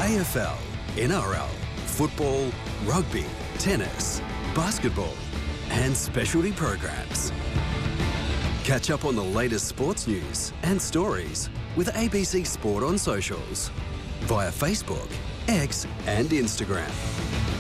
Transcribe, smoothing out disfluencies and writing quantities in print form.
AFL, NRL, football, rugby, tennis, basketball and specialty programs. Catch up on the latest sports news and stories with ABC Sport on socials via Facebook, X and Instagram.